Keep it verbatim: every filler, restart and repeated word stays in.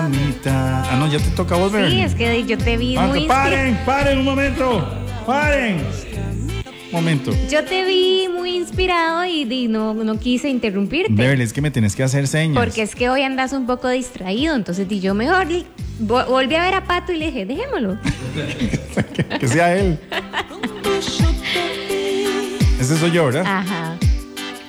mitad. Ah, no, ya te toca volver. Sí, es que yo te vi muy... Paren, paren un momento. Paren. Momento. Yo te vi muy inspirado y, y no, no quise interrumpirte. Beverly, es que me tienes que hacer señas. Porque es que hoy andas un poco distraído. Entonces di yo mejor y vo- volví a ver a Pato y le dije, dejémoslo. que, que sea él. Ese soy yo, ¿verdad? Ajá.